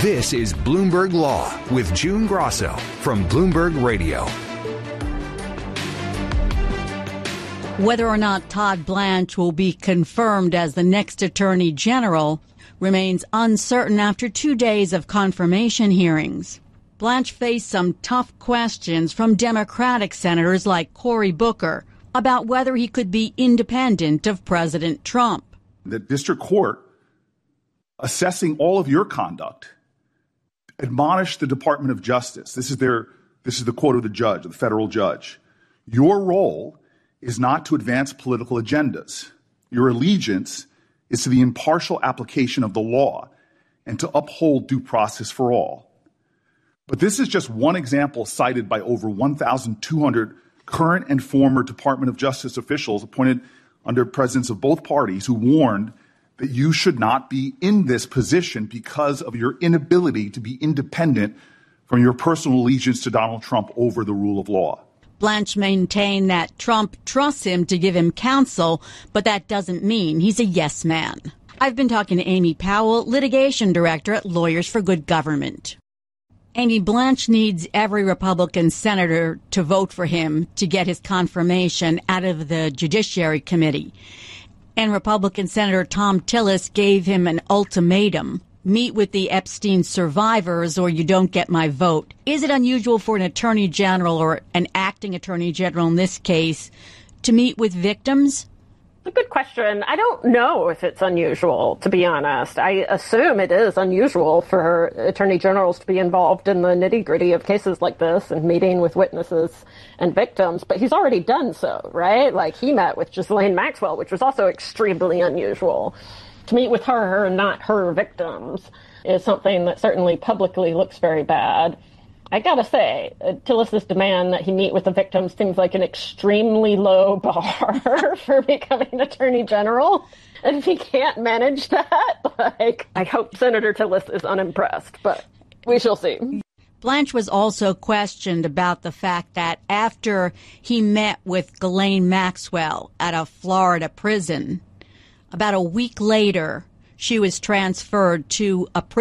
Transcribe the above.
This is Bloomberg Law with June Grosso from Bloomberg Radio. Whether or not Todd Blanche will be confirmed as the next Attorney General remains uncertain after 2 days of confirmation hearings. Blanche faced some tough questions from Democratic senators like Cory Booker about whether he could be independent of President Trump. The district court, assessing all of your conduct, admonished the Department of Justice. This is the quote of the judge, the federal judge. Your role is not to advance political agendas. Your allegiance is to the impartial application of the law and to uphold due process for all. But this is just one example cited by over 1,200 current and former Department of Justice officials appointed under presidents of both parties who warned that you should not be in this position because of your inability to be independent from your personal allegiance to Donald Trump over the rule of law. Blanche maintained that Trump trusts him to give him counsel, but that doesn't mean he's a yes man. I've been talking to Amy Powell, litigation director at Lawyers for Good Government. Amy, Blanche needs every Republican senator to vote for him to get his confirmation out of the Judiciary Committee. And Republican Senator Thom Tillis gave him an ultimatum: meet with the Epstein survivors or you don't get my vote. Is it unusual for an attorney general, or an acting attorney general in this case, to meet with victims? It's a good question. I don't know if it's unusual, to be honest. I assume it is unusual for attorney generals to be involved in the nitty-gritty of cases like this and meeting with witnesses and victims, but he's already done so, right? Like, he met with Ghislaine Maxwell, which was also extremely unusual. To meet with her and not her victims is something that certainly publicly looks very bad. I gotta say, Tillis's demand that he meet with the victims seems like an extremely low bar for becoming attorney general. And if he can't manage that, I hope Senator Tillis is unimpressed, but we shall see. Blanche was also questioned about the fact that after he met with Ghislaine Maxwell at a Florida prison, about a week later, she was transferred to a prison